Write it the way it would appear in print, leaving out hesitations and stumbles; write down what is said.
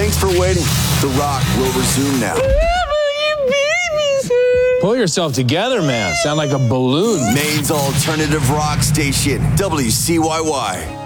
Thanks for waiting. The Rock will resume now. Pull yourself together, man. Sound like a balloon. Maine's alternative rock station, WCYY.